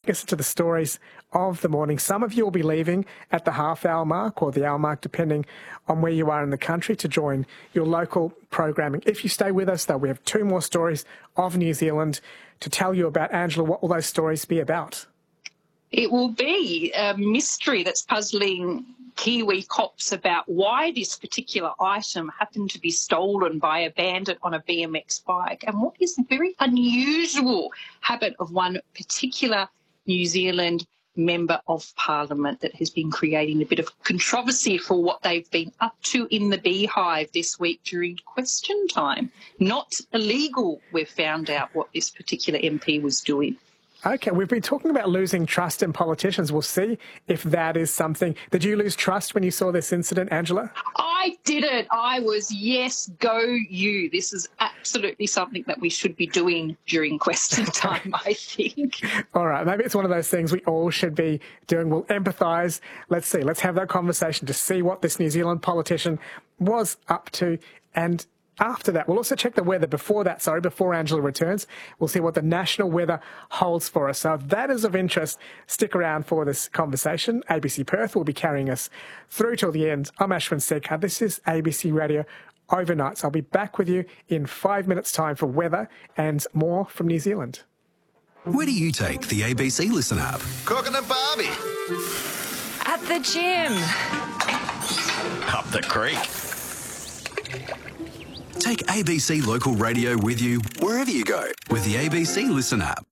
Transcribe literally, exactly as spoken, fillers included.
us into the stories of the morning. Some of you will be leaving at the half-hour mark or the hour mark, depending on where you are in the country, to join your local programming. If you stay with us, though, we have two more stories of New Zealand to tell you about. Angela, what will those stories be about? It will be a mystery that's puzzling Kiwi cops about why this particular item happened to be stolen by a bandit on a B M X bike, and what is the very unusual habit of one particular New Zealand Member of Parliament that has been creating a bit of controversy for what they've been up to in the Beehive this week during question time. Not illegal, we've found out what this particular M P was doing. Okay, we've been talking about losing trust in politicians. We'll see if that is something. Did you lose trust when you saw this incident, Angela? I didn't. I was, yes, go you. This is absolutely something that we should be doing during question time, I think. All right, maybe it's one of those things we all should be doing. We'll empathise. Let's see. Let's have that conversation to see what this New Zealand politician was up to. And after that, we'll also check the weather. Before that, sorry, before Angela returns, we'll see what the national weather holds for us. So if that is of interest, stick around for this conversation. A B C Perth will be carrying us through till the end. I'm Ashwin Sekhar. This is A B C Radio Overnights. I'll be back with you in five minutes' time for weather and more from New Zealand. Where do you take the A B C Listen app? Cooking a barbie. At the gym. Up the creek. Take A B C Local Radio with you wherever you go with the A B C Listen app.